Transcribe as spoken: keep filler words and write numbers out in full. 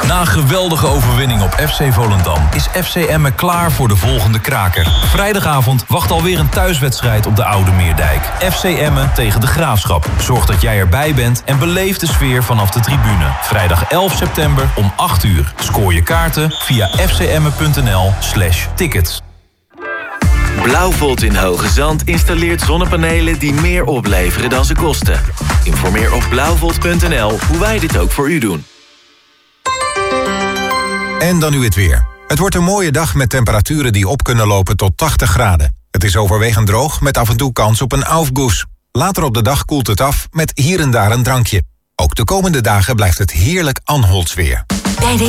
Na een geweldige overwinning op F C Volendam is F C Emmen klaar voor de volgende kraker. Vrijdagavond wacht alweer een thuiswedstrijd op de Oude Meerdijk. F C Emmen tegen de Graafschap. Zorg dat jij erbij bent en beleef de sfeer vanaf de tribune. Vrijdag elf september om acht uur. Scoor je kaarten via fcemmen.nl slash tickets. Blauwvolt in Hoge Zand installeert zonnepanelen die meer opleveren dan ze kosten. Informeer op blauwvolt punt n l hoe wij dit ook voor u doen. En dan nu het weer. Het wordt een mooie dag met temperaturen die op kunnen lopen tot tachtig graden. Het is overwegend droog met af en toe kans op een aufguss. Later op de dag koelt het af met hier en daar een drankje. Ook de komende dagen blijft het heerlijk Anholts weer. Bij de